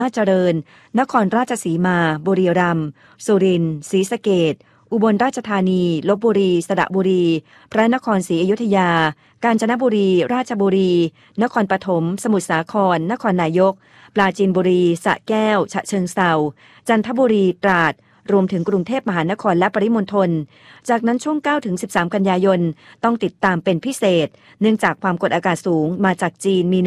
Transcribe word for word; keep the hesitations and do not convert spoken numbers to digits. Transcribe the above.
ราชเจริญนครราชสีมาบุรีรัมย์สุรินทร์ศรีสะเกษอุบลราชธานีลพบุรีสระบุรีพระนครศรีอยุธยากาญจนบุรีราชบุรีนครปฐมสมุทรสาครนครนายกปราจีนบุรีสระแก้วฉะเชิงเทราจันทบุรีตราดรวมถึงกรุงเทพมหานครและปริมณฑลจากนั้นช่วง เก้าถึงสิบสาม กันยายนต้องติดตามเป็นพิเศษเนื่องจากความกดอากาศสูงมาจากจีนมี